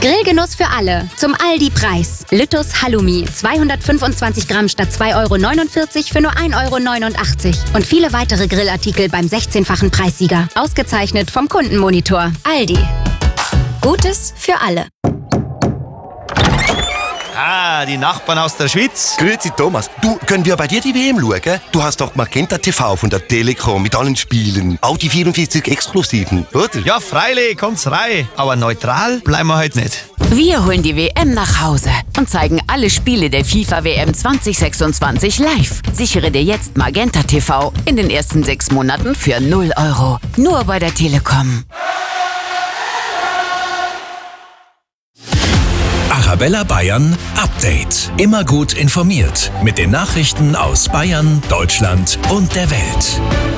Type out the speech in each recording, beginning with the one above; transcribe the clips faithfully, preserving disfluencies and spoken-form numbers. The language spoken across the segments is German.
Grillgenuss für alle. Zum Aldi-Preis. Lüttus Halloumi. zweihundertfünfundzwanzig Gramm statt zwei Euro neunundvierzig für nur ein Euro neunundachtzig. Und viele weitere Grillartikel beim sechzehnfachen Preissieger. Ausgezeichnet vom Kundenmonitor. Aldi. Gutes für alle. Ah, die Nachbarn aus der Schweiz. Grüezi Thomas, du, können wir bei dir die W M schauen? Du hast doch Magenta T V von der Telekom mit allen Spielen. Auch die vierundvierzig Exklusiven, oder? Ja, freilich, kommt's rein. Aber neutral bleiben wir heute nicht. Wir holen die W M nach Hause und zeigen alle Spiele der FIFA W M zwanzig sechsundzwanzig live. Sichere dir jetzt Magenta T V in den ersten sechs Monaten für null Euro. Nur bei der Telekom. Arabella Bayern Update. Immer gut informiert mit den Nachrichten aus Bayern, Deutschland und der Welt.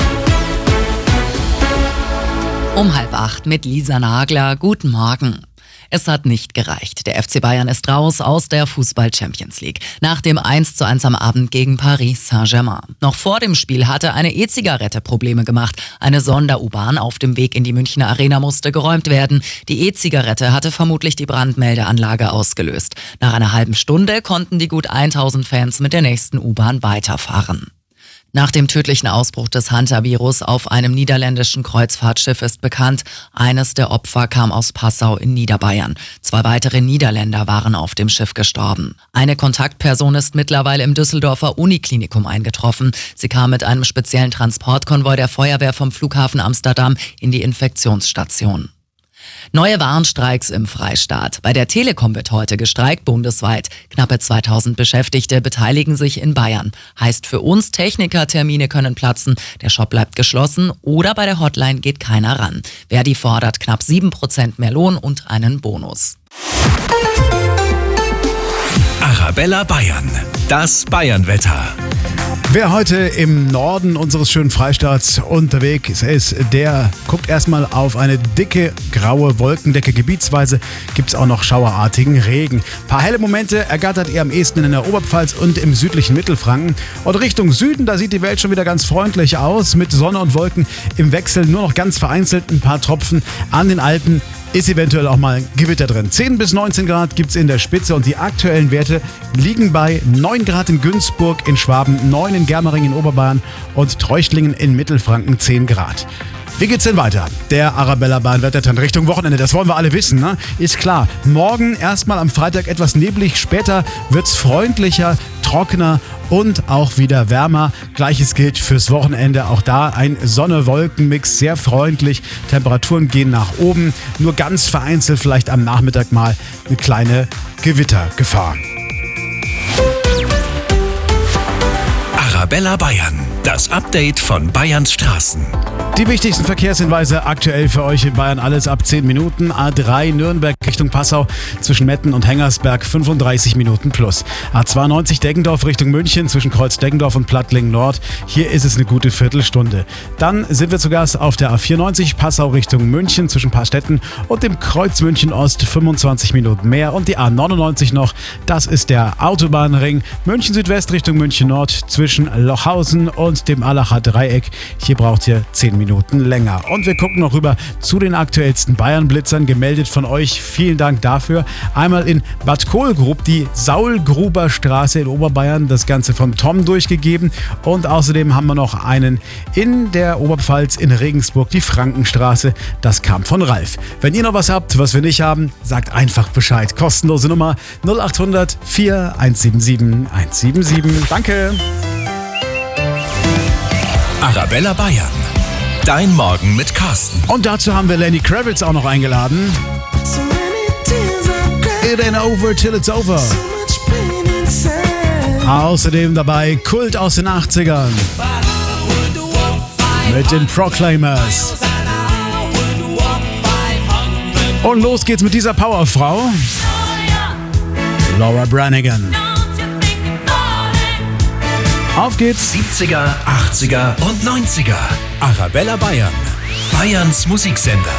Um halb acht mit Lisa Nagler. Guten Morgen. Es hat nicht gereicht. Der F C Bayern ist raus aus der Fußball-Champions League. Nach dem eins zu eins am Abend gegen Paris Saint-Germain. Noch vor dem Spiel hatte eine E-Zigarette Probleme gemacht. Eine Sonder-U-Bahn auf dem Weg in die Münchner Arena musste geräumt werden. Die E-Zigarette hatte vermutlich die Brandmeldeanlage ausgelöst. Nach einer halben Stunde konnten die gut tausend Fans mit der nächsten U-Bahn weiterfahren. Nach dem tödlichen Ausbruch des Hantavirus auf einem niederländischen Kreuzfahrtschiff ist bekannt, eines der Opfer kam aus Passau in Niederbayern. Zwei weitere Niederländer waren auf dem Schiff gestorben. Eine Kontaktperson ist mittlerweile im Düsseldorfer Uniklinikum eingetroffen. Sie kam mit einem speziellen Transportkonvoi der Feuerwehr vom Flughafen Amsterdam in die Infektionsstation. Neue Warnstreiks im Freistaat. Bei der Telekom wird heute gestreikt bundesweit. Knappe zweitausend Beschäftigte beteiligen sich in Bayern. Heißt für uns, Technikertermine können platzen, der Shop bleibt geschlossen oder bei der Hotline geht keiner ran. Verdi fordert knapp sieben Prozent mehr Lohn und einen Bonus. Arabella Bayern. Das Bayernwetter. Wer heute im Norden unseres schönen Freistaats unterwegs ist, der guckt erstmal auf eine dicke graue Wolkendecke. Gebietsweise gibt es auch noch schauerartigen Regen. Ein paar helle Momente ergattert ihr am ehesten in der Oberpfalz und im südlichen Mittelfranken. Und Richtung Süden, da sieht die Welt schon wieder ganz freundlich aus. Mit Sonne und Wolken im Wechsel, nur noch ganz vereinzelt ein paar Tropfen an den Alpen. Ist eventuell auch mal Gewitter drin. zehn bis neunzehn Grad gibt es in der Spitze und die aktuellen Werte liegen bei neun Grad in Günzburg, in Schwaben, neun in Germering in Oberbayern und Treuchtlingen in Mittelfranken zehn Grad. Wie geht's denn weiter? Der Arabella Bayern Wettertrend Richtung Wochenende, das wollen wir alle wissen, ne? Ist klar. Morgen erstmal am Freitag etwas neblig, später wird's freundlicher, trockener und auch wieder wärmer. Gleiches gilt fürs Wochenende. Auch da ein Sonne-Wolken-Mix, sehr freundlich. Temperaturen gehen nach oben. Nur ganz vereinzelt vielleicht am Nachmittag mal eine kleine Gewittergefahr. Arabella Bayern. Das Update von Bayerns Straßen. Die wichtigsten Verkehrshinweise aktuell für euch in Bayern, alles ab zehn Minuten. A drei Nürnberg Richtung Passau zwischen Metten und Hengersberg fünfunddreißig Minuten plus. A zweiundneunzig Deggendorf Richtung München zwischen Kreuz Deggendorf und Plattling Nord. Hier ist es eine gute Viertelstunde. Dann sind wir zu Gast auf der A vierundneunzig Passau Richtung München zwischen Paarstetten und dem Kreuz München Ost fünfundzwanzig Minuten mehr. Und die A neunundneunzig noch, das ist der Autobahnring München Südwest Richtung München Nord zwischen Lochhausen und dem Allacher Dreieck. Hier braucht ihr zehn Minuten. Minuten länger. Und wir gucken noch rüber zu den aktuellsten Bayern-Blitzern, gemeldet von euch. Vielen Dank dafür. Einmal in Bad Kohlgrub, die Saulgruber Straße in Oberbayern, das Ganze vom Tom durchgegeben. Und außerdem haben wir noch einen in der Oberpfalz in Regensburg, die Frankenstraße. Das kam von Ralf. Wenn ihr noch was habt, was wir nicht haben, sagt einfach Bescheid. Kostenlose Nummer null acht hundert vier eins sieben sieben eins sieben sieben. Danke. Arabella Bayern. Dein Morgen mit Carsten. Und dazu haben wir Lenny Kravitz auch noch eingeladen. It ain't over till it's over. Außerdem dabei Kult aus den achtzigern. Mit den Proclaimers. Und los geht's mit dieser Powerfrau. Laura Branigan. Auf geht's. siebziger, achtziger und neunziger. Arabella Bayern. Bayerns Musiksender.